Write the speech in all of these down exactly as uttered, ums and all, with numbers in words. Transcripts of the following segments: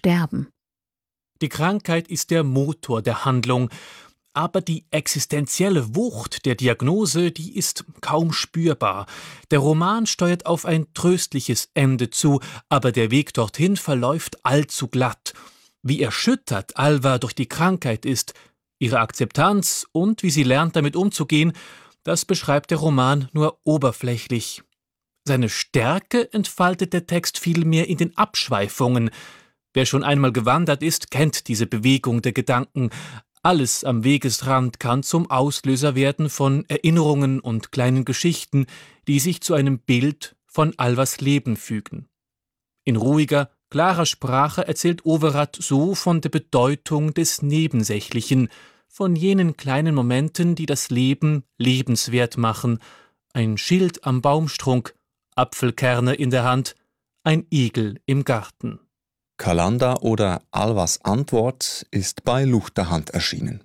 sterben. Die Krankheit ist der Motor der Handlung, aber die existenzielle Wucht der Diagnose, die ist kaum spürbar. Der Roman steuert auf ein tröstliches Ende zu, aber der Weg dorthin verläuft allzu glatt. Wie erschüttert Alva durch die Krankheit ist, ihre Akzeptanz und wie sie lernt, damit umzugehen, das beschreibt der Roman nur oberflächlich. Seine Stärke entfaltet der Text vielmehr in den Abschweifungen. Wer schon einmal gewandert ist, kennt diese Bewegung der Gedanken. Alles am Wegesrand kann zum Auslöser werden von Erinnerungen und kleinen Geschichten, die sich zu einem Bild von Alvas Leben fügen. In ruhiger, klarer Sprache erzählt Overath so von der Bedeutung des Nebensächlichen, von jenen kleinen Momenten, die das Leben lebenswert machen. Ein Schild am Baumstrunk, Apfelkerne in der Hand, ein Igel im Garten. Kalanda oder Alvas Antwort ist bei Luchterhand erschienen.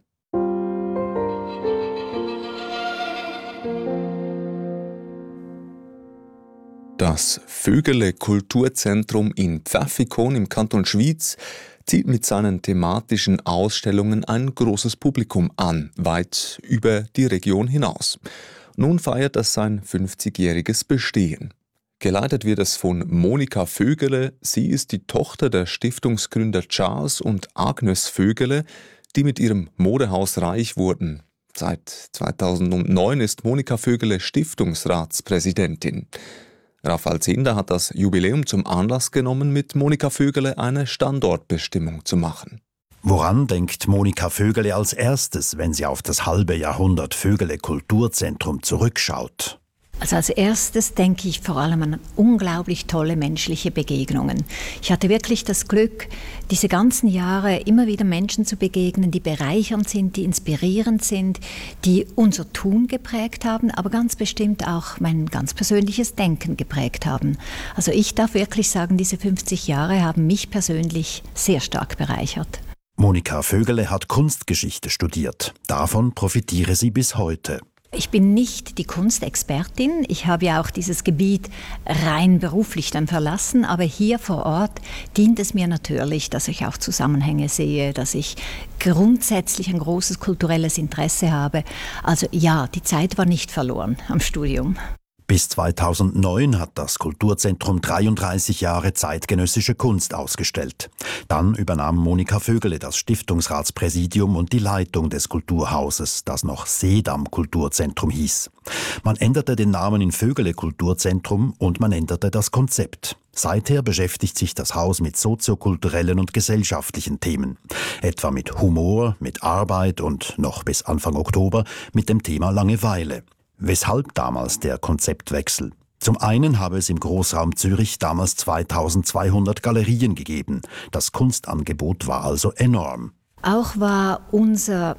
Das Vögele Kulturzentrum in Pfäffikon im Kanton Schwyz zieht mit seinen thematischen Ausstellungen ein großes Publikum an, weit über die Region hinaus. Nun feiert es sein fünfzigjähriges Bestehen. Geleitet wird es von Monika Vögele. Sie ist die Tochter der Stiftungsgründer Charles und Agnes Vögele, die mit ihrem Modehaus reich wurden. Seit zweitausendneun ist Monika Vögele Stiftungsratspräsidentin. Raphael Zinder hat das Jubiläum zum Anlass genommen, mit Monika Vögele eine Standortbestimmung zu machen. Woran denkt Monika Vögele als erstes, wenn sie auf das halbe Jahrhundert Vögele Kulturzentrum zurückschaut? Also als erstes denke ich vor allem an unglaublich tolle menschliche Begegnungen. Ich hatte wirklich das Glück, diese ganzen Jahre immer wieder Menschen zu begegnen, die bereichernd sind, die inspirierend sind, die unser Tun geprägt haben, aber ganz bestimmt auch mein ganz persönliches Denken geprägt haben. Also ich darf wirklich sagen, diese fünfzig Jahre haben mich persönlich sehr stark bereichert. Monika Vögele hat Kunstgeschichte studiert. Davon profitiere sie bis heute. Ich bin nicht die Kunstexpertin. Ich habe ja auch dieses Gebiet rein beruflich dann verlassen. Aber hier vor Ort dient es mir natürlich, dass ich auch Zusammenhänge sehe, dass ich grundsätzlich ein großes kulturelles Interesse habe. Also ja, die Zeit war nicht verloren am Studium. Bis zweitausendneun hat das Kulturzentrum dreiunddreißig Jahre zeitgenössische Kunst ausgestellt. Dann übernahm Monika Vögele das Stiftungsratspräsidium und die Leitung des Kulturhauses, das noch Seedam Kulturzentrum hieß. Man änderte den Namen in Vögele Kulturzentrum und man änderte das Konzept. Seither beschäftigt sich das Haus mit soziokulturellen und gesellschaftlichen Themen. Etwa mit Humor, mit Arbeit und noch bis Anfang Oktober mit dem Thema Langeweile. Weshalb damals der Konzeptwechsel? Zum einen habe es im Großraum Zürich damals zweitausendzweihundert Galerien gegeben. Das Kunstangebot war also enorm. Auch war unser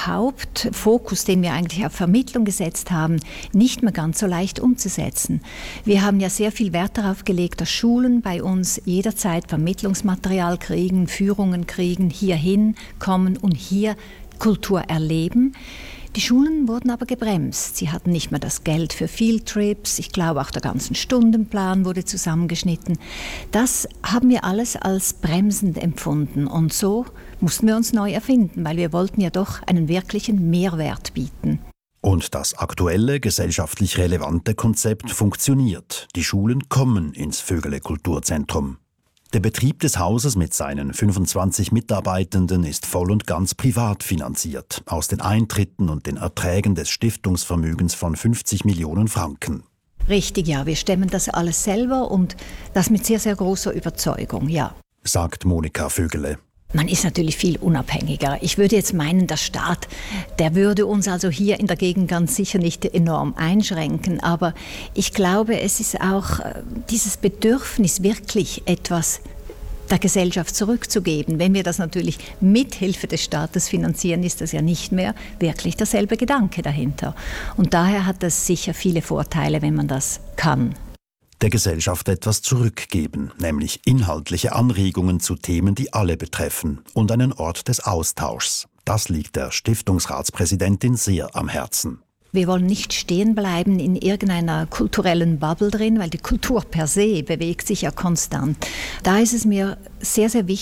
Hauptfokus, den wir eigentlich auf Vermittlung gesetzt haben, nicht mehr ganz so leicht umzusetzen. Wir haben ja sehr viel Wert darauf gelegt, dass Schulen bei uns jederzeit Vermittlungsmaterial kriegen, Führungen kriegen, hierhin kommen und hier Kultur erleben. Die Schulen wurden aber gebremst. Sie hatten nicht mehr das Geld für Fieldtrips. Ich glaube, auch der ganze Stundenplan wurde zusammengeschnitten. Das haben wir alles als bremsend empfunden. Und so mussten wir uns neu erfinden, weil wir wollten ja doch einen wirklichen Mehrwert bieten. Und das aktuelle, gesellschaftlich relevante Konzept funktioniert. Die Schulen kommen ins Vögele Kulturzentrum. Der Betrieb des Hauses mit seinen fünfundzwanzig Mitarbeitenden ist voll und ganz privat finanziert, aus den Eintritten und den Erträgen des Stiftungsvermögens von fünfzig Millionen Franken. Richtig, ja, wir stemmen das alles selber und das mit sehr, sehr großer Überzeugung, ja. Sagt Monika Vögele. Man ist natürlich viel unabhängiger. Ich würde jetzt meinen, der Staat, der würde uns also hier in der Gegend ganz sicher nicht enorm einschränken. Aber ich glaube, es ist auch dieses Bedürfnis, wirklich etwas der Gesellschaft zurückzugeben. Wenn wir das natürlich mit Hilfe des Staates finanzieren, ist das ja nicht mehr wirklich derselbe Gedanke dahinter. Und daher hat es sicher viele Vorteile, wenn man das kann. Der Gesellschaft etwas zurückgeben, nämlich inhaltliche Anregungen zu Themen, die alle betreffen, und einen Ort des Austauschs. Das liegt der Stiftungsratspräsidentin sehr am Herzen. Wir wollen nicht stehen bleiben in irgendeiner kulturellen Bubble drin, weil die Kultur per se bewegt sich ja konstant. Da ist es mir sehr, sehr wichtig,